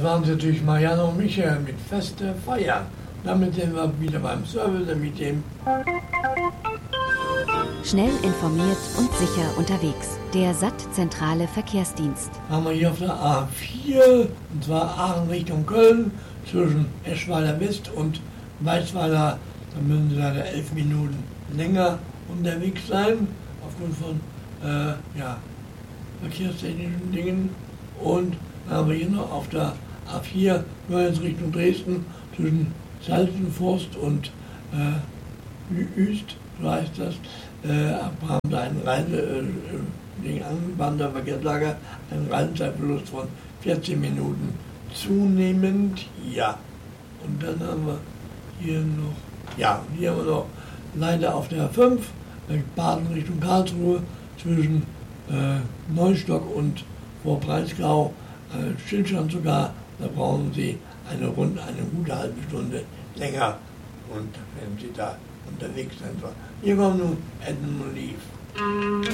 waren sie natürlich Marianne und Michael mit Feste feiern. Damit sind wir wieder beim Service mit dem Schnell informiert und sicher unterwegs. Der SAT-Zentrale Verkehrsdienst. Haben wir hier auf der A4, und zwar Aachen Richtung Köln, zwischen Eschweiler West und Weißweiler. Da müssen Sie leider 11 Minuten länger unterwegs sein, aufgrund von verkehrstechnischen Dingen. Und dann haben wir hier noch auf der A4 Neues Richtung Dresden, zwischen Salzenforst und Üst, so heißt das, haben wir einen angebannter Verkehrslager, einen Reisezeitverlust von 14 Minuten zunehmend, ja. Und dann haben wir hier noch leider auf der 5, Baden Richtung Karlsruhe, zwischen Neustock und Vorpreisgau, Stillstand sogar, da brauchen Sie eine gute halbe Stunde länger, und wenn Sie da unterwegs sind. Hier kommen nun Edmund Leaf.